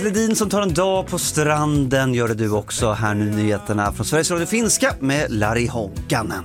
Ledin som tar en dag på stranden gör det du också. Här nu nyheterna från Sveriges Radio Finska med Lari Honkanen.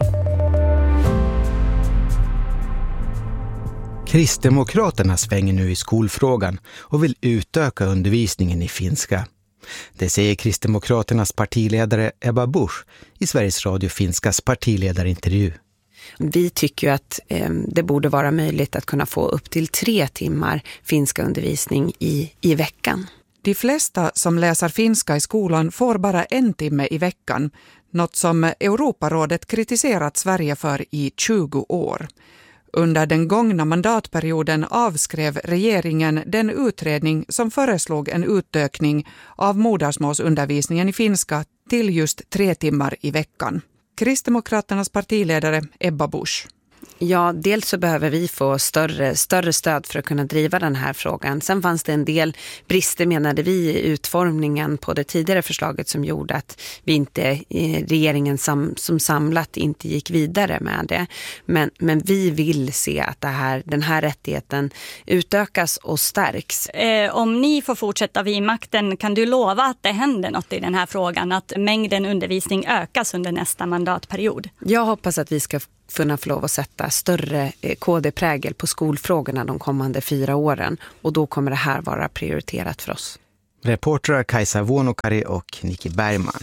Kristdemokraterna svänger nu i skolfrågan och vill utöka undervisningen i finska. Det säger Kristdemokraternas partiledare Ebba Busch i Sveriges Radio Finskas partiledarintervju. Vi tycker ju att det borde vara möjligt att kunna få upp till 3 timmar finska undervisning i veckan. De flesta som läser finska i skolan får bara 1 timme i veckan, något som Europarådet kritiserat Sverige för i 20 år. Under den gångna mandatperioden avskrev regeringen den utredning som föreslog en utökning av modersmålsundervisningen i finska till just 3 timmar i veckan. Kristdemokraternas partiledare Ebba Busch. Ja, dels så behöver vi få större stöd för att kunna driva den här frågan. Sen fanns det en del brister, menade vi, i utformningen på det tidigare förslaget som gjorde att vi inte, regeringen som samlat inte gick vidare med det. Men vi vill se att den här rättigheten utökas och stärks. Om ni får fortsätta vid makten, kan du lova att det händer något i den här frågan? Att mängden undervisning ökas under nästa mandatperiod? Jag hoppas att vi ska få lov att sätta större KD-prägel på skolfrågorna de kommande 4 åren. Och då kommer det här vara prioriterat för oss. Reportrar Kajsa Vuonokari och Nikki Bergman.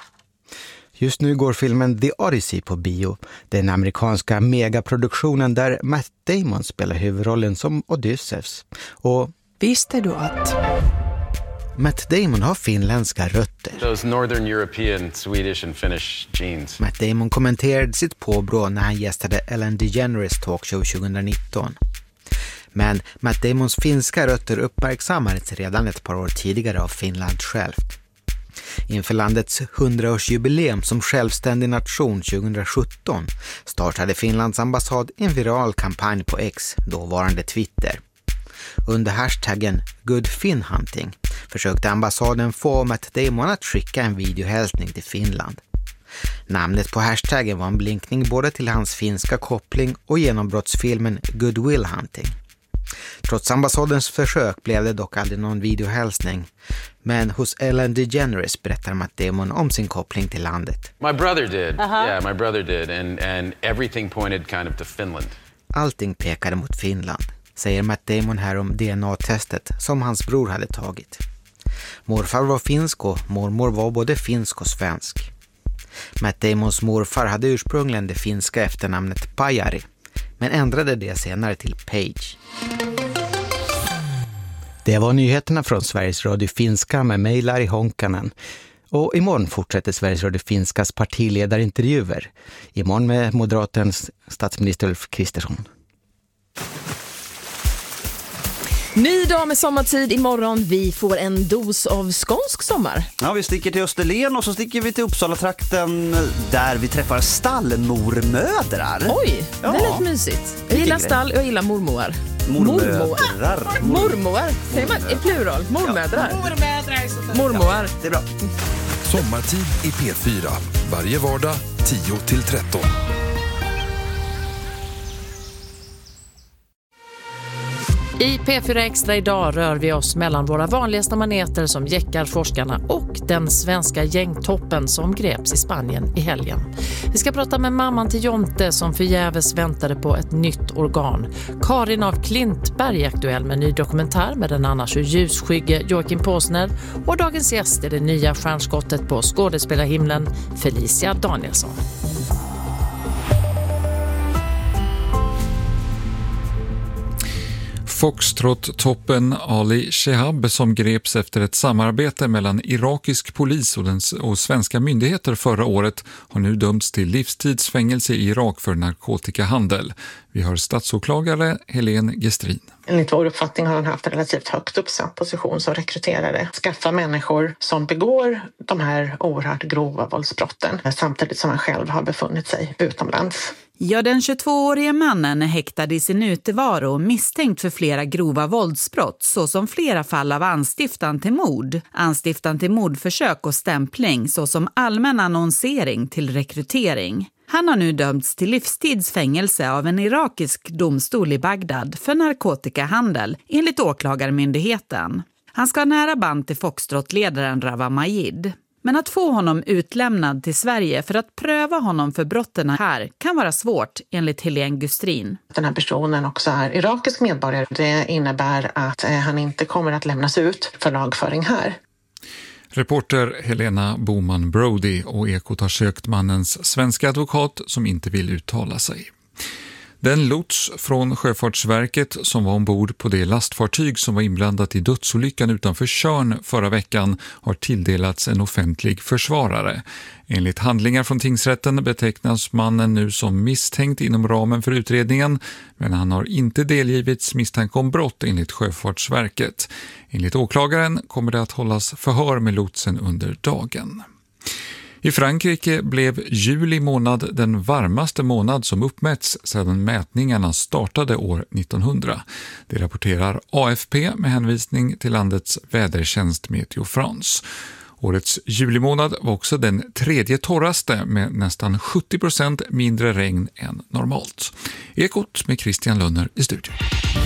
Just nu går filmen The Odyssey på bio. Den amerikanska megaproduktionen där Matt Damon spelar huvudrollen som Odysseus. Och visste du att Matt Damon har finländska rötter? Those northern European, Swedish and Finnish genes. Matt Damon kommenterade sitt påbrå när han gästade Ellen DeGeneres talkshow 2019. Men Matt Damons finska rötter uppmärksammades redan ett par år tidigare av Finland självt. Inför landets 100-årsjubileum som självständig nation 2017 startade Finlands ambassad en viral kampanj på X, dåvarande Twitter. Under hashtaggen Good Finn Hunting försökte ambassaden få Matt Damon att skicka en videohälsning till Finland. Namnet på hashtaggen var en blinkning både till hans finska koppling och genombrottsfilmen Good Will Hunting. Trots ambassadens försök blev det dock aldrig någon videohälsning. Men hos Ellen DeGeneres berättar Matt Damon om sin koppling till landet. My brother did. Yeah, my brother did. And everything pointed kind of to Finland. Allting pekade mot Finland, säger Matt Damon här om DNA-testet som hans bror hade tagit. Morfar var finsk och mormor var både finsk och svensk. Matt Damons morfar hade ursprungligen det finska efternamnet Pajari, men ändrade det senare till Page. Det var nyheterna från Sveriges Radio Finska med mig Lari Honkanen. Och imorgon fortsätter Sveriges Radio Finskas partiledarintervjuer. Imorgon med Moderaternas statsminister Ulf Kristersson. Ny dag med sommartid imorgon. Vi får en dos av skånsk sommar. Ja, vi sticker till Österlen och så sticker vi till Uppsala-trakten där vi träffar stallmormödrar. Oj, det lät mysigt. Jag gillar stall och jag gillar mormor. Mormor. Säger man i plural? Mormödrar. Mormor. Det är bra. Sommartid i P4. Varje vardag 10-13. I P4 Extra idag rör vi oss mellan våra vanligaste maneter som jäckar forskarna och den svenska gängtoppen som greps i Spanien i helgen. Vi ska prata med mamman till Jonte som förgäves väntade på ett nytt organ. Karin av Klintberg är aktuell med en ny dokumentär med den annars ljusskygge Joakim Påsner. Och dagens gäst är det nya stjärnskottet på skådespelarhimlen Felicia Danielsson. Foxtrot-toppen Ali Shehab som greps efter ett samarbete mellan irakisk polis och svenska myndigheter förra året har nu dömts till livstidsfängelse i Irak för narkotikahandel. Vi har statsåklagare Helene Gestrin. Enligt vår uppfattning har han haft en relativt högt uppsatt position som rekryterare. Skaffa människor som begår de här oerhört grova våldsbrotten samtidigt som han själv har befunnit sig utomlands. Ja, den 22-årige mannen är häktad i sin utevaro och misstänkt för flera grova våldsbrott såsom flera fall av anstiftan till mord, anstiftan till mordförsök och stämpling såsom allmän annonsering till rekrytering. Han har nu dömts till livstidsfängelse av en irakisk domstol i Bagdad för narkotikahandel enligt åklagarmyndigheten. Han ska ha nära band till foxtrotledaren Rawa Majid. Men att få honom utlämnad till Sverige för att pröva honom för brotten här kan vara svårt, enligt Helene Gustrin. Den här personen också är irakisk medborgare. Det innebär att han inte kommer att lämnas ut för lagföring här. Reporter Helena Boman Brody och Ekot har sökt mannens svenska advokat som inte vill uttala sig. Den lots från Sjöfartsverket som var ombord på det lastfartyg som var inblandat i dödsolyckan utanför Tjörn förra veckan har tilldelats en offentlig försvarare. Enligt handlingar från tingsrätten betecknas mannen nu som misstänkt inom ramen för utredningen, men han har inte delgivits misstanke om brott enligt Sjöfartsverket. Enligt åklagaren kommer det att hållas förhör med lotsen under dagen. I Frankrike blev juli månad den varmaste månad som uppmätts sedan mätningarna startade år 1900. Det rapporterar AFP med hänvisning till landets vädertjänst Meteo France. Årets julimånad var också den tredje torraste med nästan 70% mindre regn än normalt. Ekot med Christian Lunner i studion.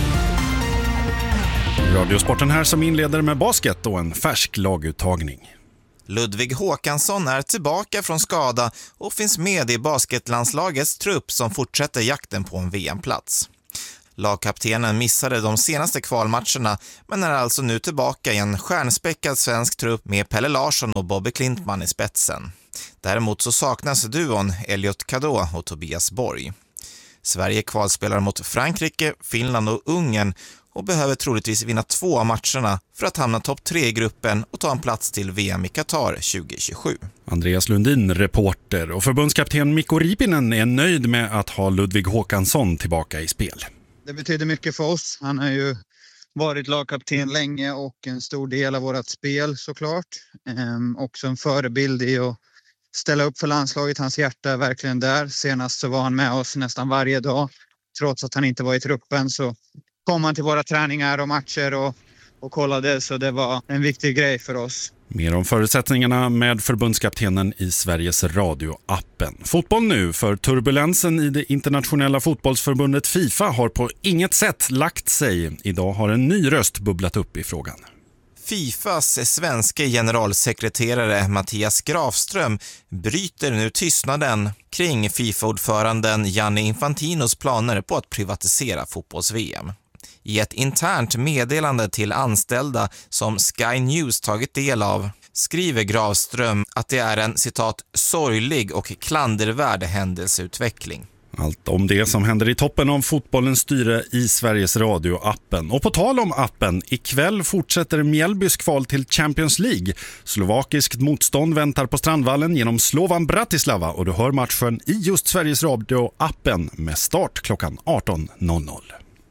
Radiosporten här som inleder med basket och en färsk laguttagning. Ludvig Håkansson är tillbaka från skada och finns med i basketlandslagets trupp som fortsätter jakten på en VM-plats. Lagkaptenen missade de senaste kvalmatcherna men är alltså nu tillbaka i en stjärnspäckad svensk trupp med Pelle Larsson och Bobby Klintman i spetsen. Däremot så saknas duon Elliot Kadå och Tobias Borg. Sverige kvalspelar mot Frankrike, Finland och Ungern och behöver troligtvis vinna 2 av matcherna för att hamna topp 3 i gruppen och ta en plats till VM i Qatar 2027. Andreas Lundin, reporter, och förbundskapten Mikko Riipinen är nöjd med att ha Ludvig Håkansson tillbaka i spel. Det betyder mycket för oss. Han har ju varit lagkapten länge och en stor del av vårt spel såklart. Också en förebild i att ställa upp för landslaget. Hans hjärta är verkligen där. Senast så var han med oss nästan varje dag. Trots att han inte var i truppen så kom han till våra träningar och matcher och kollade, så det var en viktig grej för oss. Mer om förutsättningarna med förbundskaptenen i Sveriges Radio-appen. Fotboll nu, för turbulensen i det internationella fotbollsförbundet FIFA har på inget sätt lagt sig. Idag har en ny röst bubblat upp i frågan. FIFAs svenska generalsekreterare Mattias Grafström bryter nu tystnaden kring FIFA-ordföranden Gianni Infantinos planer på att privatisera fotbolls-VM. I ett internt meddelande till anställda som Sky News tagit del av skriver Grafström att det är en, citat, sorglig och klandervärd händelseutveckling. Allt om det som händer i toppen av fotbollens styre i Sveriges Radio-appen. Och på tal om appen, ikväll fortsätter Mjällbys kval till Champions League. Slovakiskt motstånd väntar på Strandvallen genom Slovan Bratislava och du hör matchen i just Sveriges Radio-appen med start klockan 18.00.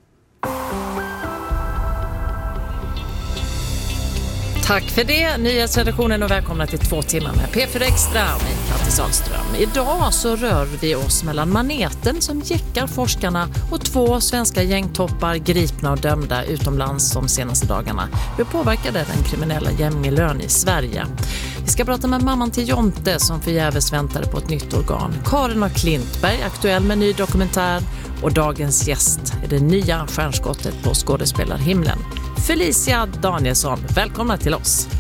Tack för det, nyhetsredaktionen, och välkomna till 2 timmar med P4 Extra och mig, Kattis Sahlström. Idag så rör vi oss mellan maneten som jäckar forskarna och 2 svenska gängtoppar gripna och dömda utomlands de senaste dagarna. Hur påverkade den kriminella gängmiljön i Sverige? Vi ska prata med mamman till Jonte som förgäves väntade på ett nytt organ. Karin och Klintberg, aktuell med ny dokumentär, och dagens gäst är det nya stjärnskottet på skådespelarhimlen. Felicia Danielsson, välkomna till oss.